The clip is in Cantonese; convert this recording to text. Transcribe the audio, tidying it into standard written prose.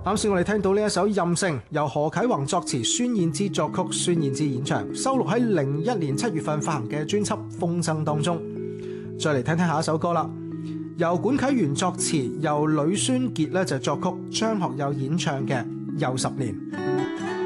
啱先我哋聽到呢一首《任性》，由何啟宏作詞，孫燕姿作曲，孫燕姿演唱，收錄喺01年7月份發行嘅專輯《風箏》當中。再嚟聽聽下一首歌啦，由管啟源作詞，由呂宣傑咧就作曲，張學友演唱嘅《又十年》。